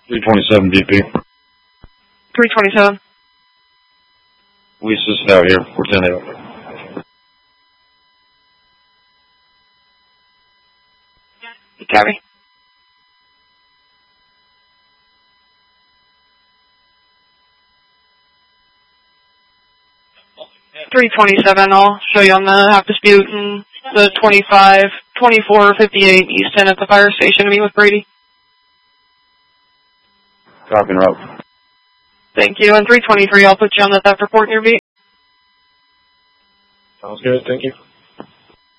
327 BP. 327. We assisted out here. We're 10-8. Copy. .327, I'll show you on the half dispute and the 2458 East 10 at the fire station to meet with Brady. Copy and route. Thank you. And 323, I'll put you on the theft report in your beat. Sounds good. Thank you.